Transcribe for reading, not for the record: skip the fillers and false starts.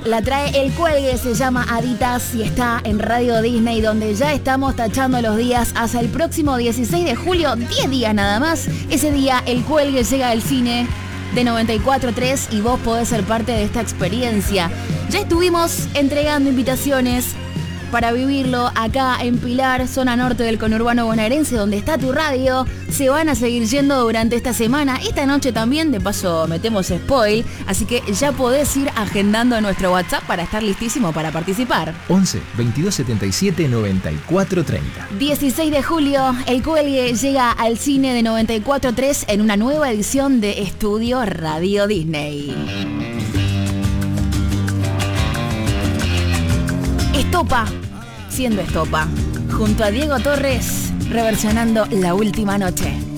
La trae El Cuelgue, se llama Aditas y está en Radio Disney, donde ya estamos tachando los días hasta el próximo 16 de julio, 10 días nada más. Ese día El Cuelgue llega al cine de 94.3 y vos podés ser parte de esta experiencia. Ya estuvimos entregando invitaciones para vivirlo acá en Pilar, zona norte del conurbano bonaerense, donde está tu radio. Se van a seguir yendo durante esta semana. Esta noche también, de paso, metemos spoil. Así que ya podés ir agendando nuestro WhatsApp para estar listísimo para participar. 11 22 77 94 30. 16 de julio, El Cuelgue llega al cine de 94.3 en una nueva edición de Estudio Radio Disney. Estopa, siendo Estopa, junto a Diego Torres, reversionando La Última Noche.